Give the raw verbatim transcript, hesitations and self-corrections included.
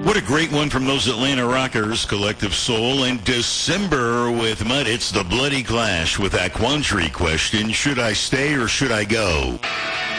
What a great one from those Atlanta Rockers, Collective Soul, and December with Mud. It's the Bloody Clash with that quandary question, should I stay or should I go?